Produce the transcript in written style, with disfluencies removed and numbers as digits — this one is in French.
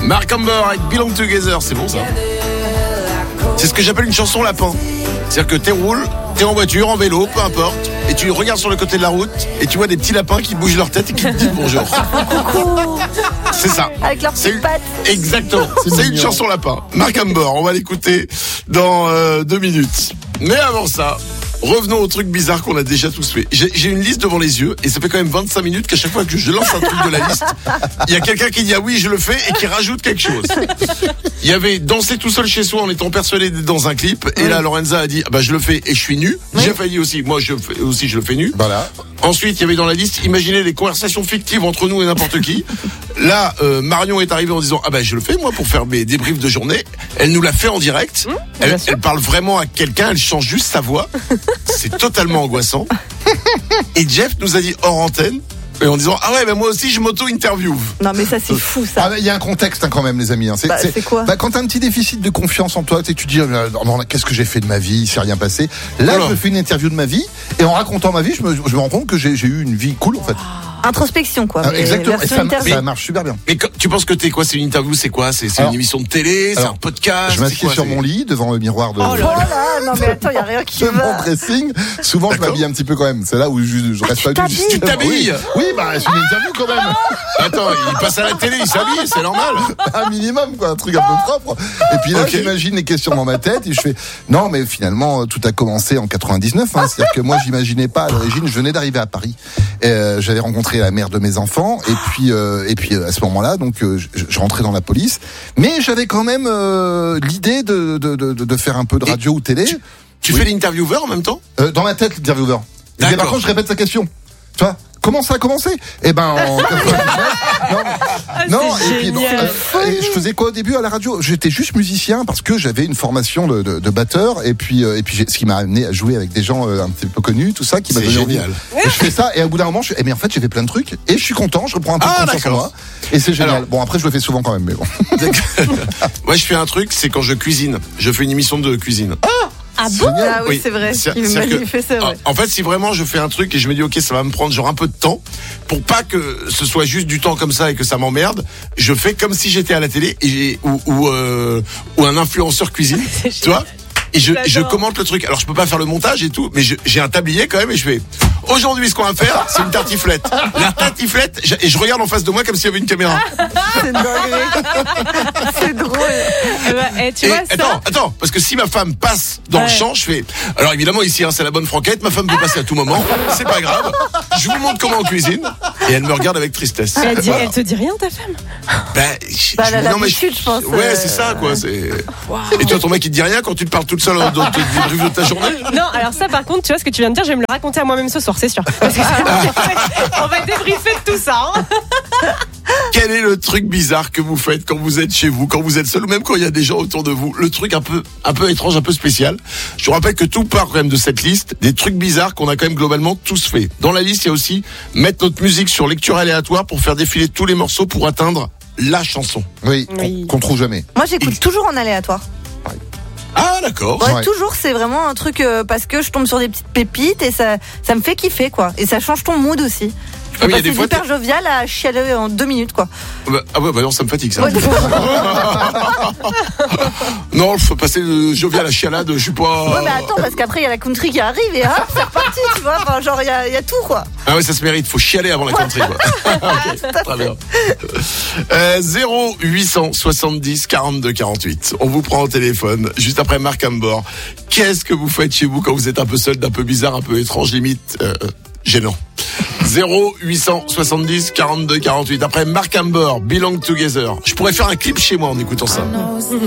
Mark Amber avec Belong Together, c'est bon ça. C'est ce que j'appelle une chanson lapin. C'est-à-dire que t'es en voiture, en vélo, peu importe, et tu regardes sur le côté de la route et tu vois des petits lapins qui bougent leur tête et qui te disent bonjour. C'est ça. Avec leurs petites pattes. Exactement. C'est une chanson lapin. Mark Amber, on va l'écouter dans 2 minutes. Mais avant ça, revenons au truc bizarre qu'on a déjà tous fait. J'ai une liste devant les yeux et ça fait quand même 25 minutes qu'à chaque fois que je lance un truc de la liste, il y a quelqu'un qui dit ah oui je le fais et qui rajoute quelque chose. Il y avait danser tout seul chez soi en étant persuadé d'être dans un clip et là Lorenza a dit ah bah je le fais et je suis nu. J'ai failli aussi, moi je le fais nu. Voilà. Ensuite il y avait dans la liste imaginez les conversations fictives entre nous et n'importe qui. Là Marion est arrivée en disant ah bah je le fais moi pour faire mes débriefs de journée. Elle nous l'a fait en direct. Elle parle vraiment à quelqu'un, elle change juste sa voix. C'est totalement angoissant. Et Jeff nous a dit hors antenne, et en disant ah ouais mais moi aussi je m'auto-interview. Non mais ça c'est fou ça. Il y a un contexte quand même les amis. C'est quoi quand t'as un petit déficit de confiance en toi, tu te dis qu'est-ce que j'ai fait de ma vie, il s'est rien passé. Là je me fais une interview de ma vie et en racontant ma vie je me rends compte que j'ai eu une vie cool en fait. Introspection quoi. Exactement. Et ça marche super bien. Mais tu penses que t'es quoi? C'est une interview, c'est quoi? C'est une émission de télé, c'est un podcast. Je m'assieds sur mon lit devant le miroir de. Oh là, non mais attends, il y a rien qui va. Mon dressing. Souvent je m'habille un petit peu quand même. C'est là où je reste pas du tout. Tu t'habilles? Oui, c'est une interview quand même. Attends, il passe à la télé, il s'habille, c'est normal. Un minimum quoi, un truc un peu propre. Et puis là j'imagine les questions dans ma tête et je fais non mais finalement tout a commencé en 99. C'est-à-dire que moi j'imaginais pas à l'origine. Je venais d'arriver à Paris. J'avais rencontré la mère de mes enfants et puis à ce moment-là donc je rentrais dans la police mais j'avais quand même l'idée de faire un peu de radio ou télé. Tu fais l'intervieweur en même temps? Dans ma tête l'intervieweur. Et par contre je répète sa question. Tu vois? Comment ça a commencé? En 99. Et je faisais quoi au début à la radio? J'étais juste musicien parce que j'avais une formation de batteur et puis ce qui m'a amené à jouer avec des gens un petit peu connus, tout ça qui m'a donné envie. Et je fais ça et au bout d'un moment mais en fait j'ai fait plein de trucs et je suis content, je reprends un peu de confiance en moi et c'est génial. Bon après je le fais souvent quand même mais bon. Moi je fais un truc, c'est quand je cuisine. Je fais une émission de cuisine. Ah bon? Ah oui, c'est vrai. En fait, si vraiment je fais un truc et je me dis ok, ça va me prendre genre un peu de temps, pour pas que ce soit juste du temps comme ça et que ça m'emmerde, je fais comme si j'étais à la télé ou un influenceur cuisine, tu vois. Et je commente le truc. Alors je peux pas faire le montage et tout, mais j'ai un tablier quand même et je fais aujourd'hui ce qu'on va faire, c'est une tartiflette. La tartiflette, et je regarde en face de moi comme s'il y avait une caméra. C'est dingue. C'est drôle. Tu vois ça. Attends, parce que si ma femme passe dans le champ, je fais. Alors évidemment ici c'est la bonne franquette, ma femme peut passer à tout moment, c'est pas grave. Je vous montre comment on cuisine et elle me regarde avec tristesse. Elle te dit rien ta femme? Je pense. Ouais, c'est ça quoi. Et toi ton mec il te dit rien quand tu te parles toute seule dans tes débriefs de ta journée? Non, alors ça par contre, tu vois ce que tu viens de dire, je vais me le raconter à moi-même ce soir, c'est sûr. Parce que on va débriefer de tout ça. Quel est le truc bizarre que vous faites quand vous êtes chez vous, quand vous êtes seul ou même quand il y a des gens autour de vous? Le truc un peu étrange, un peu spécial. Je vous rappelle que tout part quand même de cette liste, des trucs bizarres qu'on a quand même globalement tous fait. Dans la liste, il y a aussi mettre notre musique sur lecture aléatoire pour faire défiler tous les morceaux pour atteindre la chanson. Oui. Qu'on trouve jamais. Moi j'écoute toujours en aléatoire. Ah d'accord. Ouais. Toujours, c'est vraiment un truc parce que je tombe sur des petites pépites et ça me fait kiffer quoi. Et ça change ton mood aussi. Je peux passer hyper jovial à chialer en 2 minutes quoi. Non, ça me fatigue ça. Non, il faut passer de jovial à chialade, je suis pas. Ouais mais attends parce qu'après il y a la country qui arrive et c'est reparti tu vois. Enfin, genre il y a tout quoi. Ah ouais ça se mérite, faut chialer avant la country quoi. Okay, très bien. 0800 70 42 48. On vous prend au téléphone juste après Mark Amber. Qu'est-ce que vous faites chez vous quand vous êtes un peu seul, d'un peu bizarre, un peu étrange, limite gênant? 0800 70 42 48. Après Mark Amber, Belong Together. Je pourrais faire un clip chez moi en écoutant ça.